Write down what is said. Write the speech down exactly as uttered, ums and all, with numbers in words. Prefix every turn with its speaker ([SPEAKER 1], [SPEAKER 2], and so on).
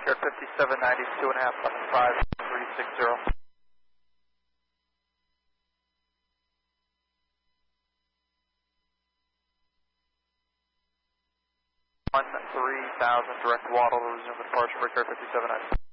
[SPEAKER 1] Air fifty-seven ninety, two and a half, left five, three six zero. one three thousand, direct waddle to resume the departure for Air fifty-seven ninety.